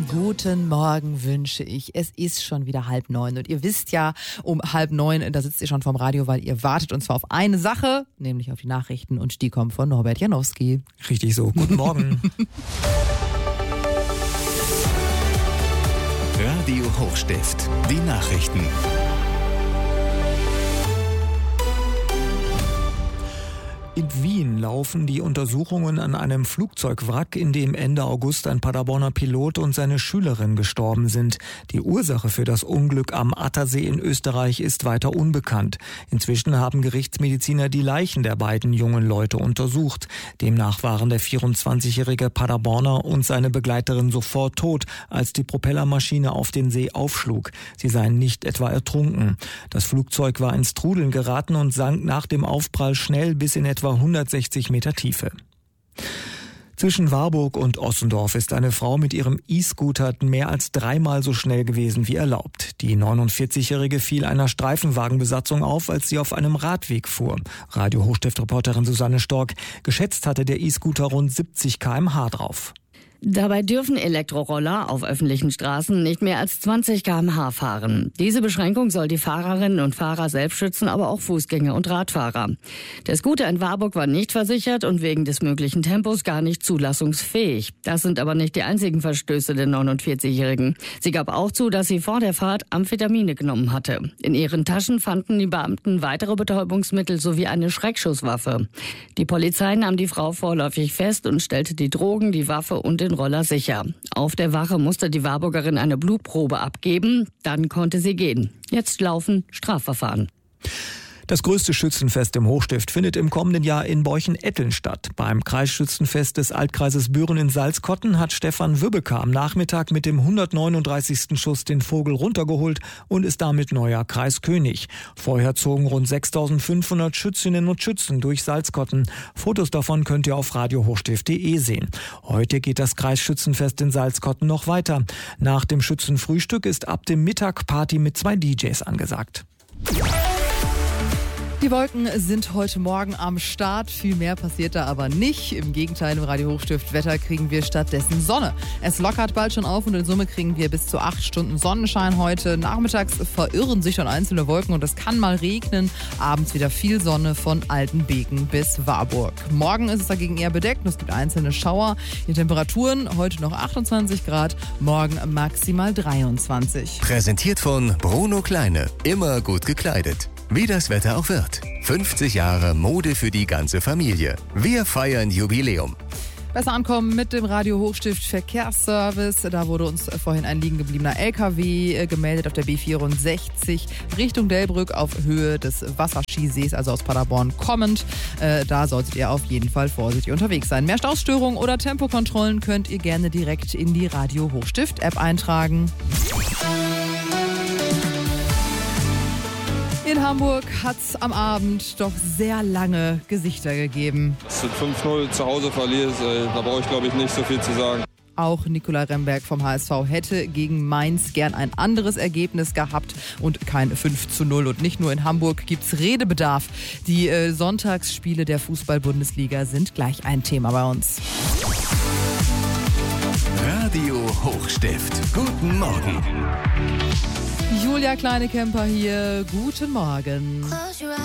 Guten Morgen wünsche ich. Es ist schon wieder 8:30 und ihr wisst ja, um 8:30, da sitzt ihr schon vorm Radio, weil ihr wartet und zwar auf eine Sache, nämlich auf die Nachrichten und die kommen von Norbert Janowski. Richtig so. Guten Morgen. Radio Hochstift, die Nachrichten. In Wien laufen die Untersuchungen an einem Flugzeugwrack, in dem Ende August ein Paderborner Pilot und seine Schülerin gestorben sind. Die Ursache für das Unglück am Attersee in Österreich ist weiter unbekannt. Inzwischen haben Gerichtsmediziner die Leichen der beiden jungen Leute untersucht. Demnach waren der 24-jährige Paderborner und seine Begleiterin sofort tot, als die Propellermaschine auf den See aufschlug. Sie seien nicht etwa ertrunken. Das Flugzeug war ins Trudeln geraten und sank nach dem Aufprall schnell bis in etwa 160 Meter Tiefe. Zwischen Warburg und Ossendorf ist eine Frau mit ihrem E-Scooter mehr als 3-mal so schnell gewesen wie erlaubt. Die 49-Jährige fiel einer Streifenwagenbesatzung auf, als sie auf einem Radweg fuhr. Radio Hochstift-Reporterin Susanne Stork: Geschätzt hatte der E-Scooter rund 70 km/h drauf. Dabei dürfen Elektroroller auf öffentlichen Straßen nicht mehr als 20 km/h fahren. Diese Beschränkung soll die Fahrerinnen und Fahrer selbst schützen, aber auch Fußgänger und Radfahrer. Der Scooter in Warburg war nicht versichert und wegen des möglichen Tempos gar nicht zulassungsfähig. Das sind aber nicht die einzigen Verstöße der 49-Jährigen. Sie gab auch zu, dass sie vor der Fahrt Amphetamine genommen hatte. In ihren Taschen fanden die Beamten weitere Betäubungsmittel sowie eine Schreckschusswaffe. Die Polizei nahm die Frau vorläufig fest und stellte die Drogen, die Waffe und den Roller sicher. Auf der Wache musste die Warburgerin eine Blutprobe abgeben, dann konnte sie gehen. Jetzt laufen Strafverfahren. Das größte Schützenfest im Hochstift findet im kommenden Jahr in Borchen-Etteln statt. Beim Kreisschützenfest des Altkreises Büren in Salzkotten hat Stefan Wübbeke am Nachmittag mit dem 139. Schuss den Vogel runtergeholt und ist damit neuer Kreiskönig. Vorher zogen rund 6.500 Schützinnen und Schützen durch Salzkotten. Fotos davon könnt ihr auf radiohochstift.de sehen. Heute geht das Kreisschützenfest in Salzkotten noch weiter. Nach dem Schützenfrühstück ist ab dem Mittag Party mit 2 DJs angesagt. Die Wolken sind heute Morgen am Start, viel mehr passiert da aber nicht. Im Gegenteil, im Radio Hochstift Wetter kriegen wir stattdessen Sonne. Es lockert bald schon auf und in Summe kriegen wir bis zu 8 Stunden Sonnenschein heute. Nachmittags verirren sich dann einzelne Wolken und es kann mal regnen. Abends wieder viel Sonne von Altenbeken bis Warburg. Morgen ist es dagegen eher bedeckt und es gibt einzelne Schauer. Die Temperaturen heute noch 28 Grad, morgen maximal 23. Präsentiert von Bruno Kleine, immer gut gekleidet. Wie das Wetter auch wird. 50 Jahre Mode für die ganze Familie. Wir feiern Jubiläum. Besser ankommen mit dem Radio Hochstift Verkehrsservice. Da wurde uns vorhin ein liegen gebliebener LKW gemeldet auf der B64 Richtung Delbrück auf Höhe des Wasserskisees, also aus Paderborn kommend. Da solltet ihr auf jeden Fall vorsichtig unterwegs sein. Mehr Stausstörungen oder Tempokontrollen könnt ihr gerne direkt in die Radio Hochstift App eintragen. In Hamburg hat es am Abend doch sehr lange Gesichter gegeben. Dass du 5-0 zu Hause verlierst, da brauche ich glaube ich nicht so viel zu sagen. Auch Nikolai Remberg vom HSV hätte gegen Mainz gern ein anderes Ergebnis gehabt und kein 5-0. Und nicht nur in Hamburg gibt es Redebedarf. Die Sonntagsspiele der Fußball-Bundesliga sind gleich ein Thema bei uns. Radio Hochstift. Guten Morgen. Julia Kleinekemper hier. Guten Morgen.